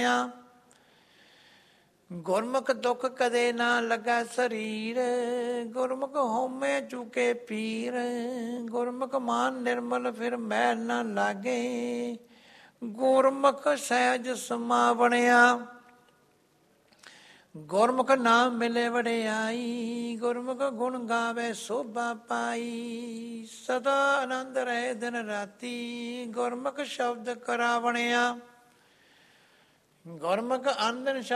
ਬਣਿਆ। ਗੁਰਮੁਖ ਦੁੱਖ ਕਦੇ ਨਾ ਲੱਗਾ ਸਰੀਰ, ਗੁਰਮੁਖ ਹਉਮੈ ਚੁਕੇ ਪੀਰ। ਗੁਰਮੁਖ ਮਾਨ ਨਿਰਮਲ ਫਿਰ ਮੈਲ ਨਾ ਲਾਗੇ, ਗੁਰਮੁਖ ਸਹਿਜ ਸਮਾ ਬਣਿਆ। ਗੁਰਮੁਖ ਨਾਮ ਮਿਲੇ ਵਡਿਆਈ, ਗੁਰਮੁਖ ਗੁਣ ਗਾਵੇ ਸੋਭਾ ਪਾਈ। ਸਦਾ ਆਨੰਦ ਰਹੇ ਦਿਨ ਰਾਤੀ, ਗੁਰਮੁਖ ਸ਼ਬਦ ਕਰਾ ਬਣਿਆ। ਗੁਰਮੁਖ ਅੰਦਨ